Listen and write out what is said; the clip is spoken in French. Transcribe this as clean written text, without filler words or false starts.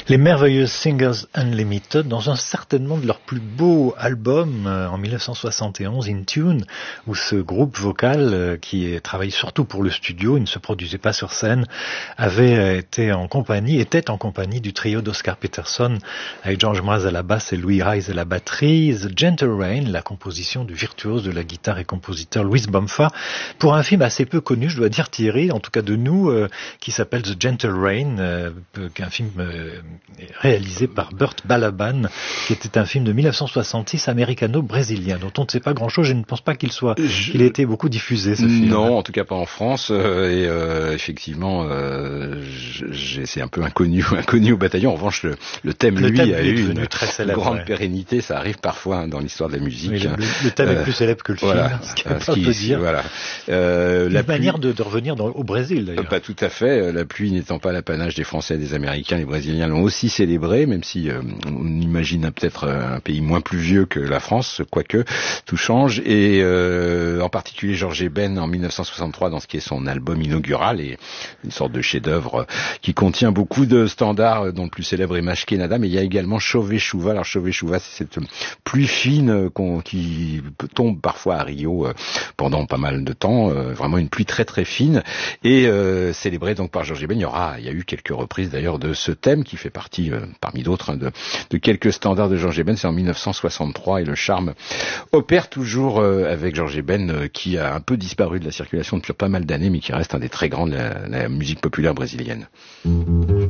Les merveilleuses Singers Unlimited, dans un certainement de leurs plus beaux albums en 1971, In Tune, où ce groupe vocal qui travaille surtout pour le studio, il ne se produisait pas sur scène, était en compagnie du trio d'Oscar Peterson avec George Mraz à la basse et Louis Rice à la batterie, The Gentle Rain, la composition du virtuose de la guitare et compositeur Louis Bomfa, pour un film assez peu connu, je dois dire Thierry, en tout cas de nous, qui s'appelle The Gentle Rain, un film réalisé par Burt Balaban, qui était un film de 1966 américano-brésilien, dont on ne sait pas grand-chose. Je ne pense pas qu'il ait été beaucoup diffusé, ce film. Non, en tout cas pas en France. Effectivement, c'est un peu inconnu au bataillon. En revanche, le thème, lui, a eu une très célèbre, grande pérennité. Ça arrive parfois dans l'histoire de la musique. Oui, le thème est plus célèbre que le film, ce qu'on peut dire. Voilà. Une manière de revenir au Brésil, d'ailleurs. Pas tout à fait. La pluie n'étant pas l'apanage des Français et des Américains, les Brésiliens l'ont aussi célébré, même si on imagine peut-être un pays moins pluvieux que la France, quoique tout change. Et en particulier Georges Eben en 1963 dans ce qui est son album inaugural, et une sorte de chef-d'œuvre qui contient beaucoup de standards, dont le plus célèbre est Mashkenada, mais il y a également Chove Chouva. Alors Chove Chouva, c'est cette pluie fine qui tombe parfois à Rio pendant pas mal de temps, vraiment une pluie très très fine, et célébrée donc par Georges Eben. Il y a eu quelques reprises d'ailleurs de ce thème qui fait partie parmi d'autres de quelques standards de Georges Eben. C'est en 1963 et le charme opère toujours avec Georges Eben, qui a un peu disparu de la circulation depuis pas mal d'années, mais qui reste un des très grands de la musique populaire brésilienne.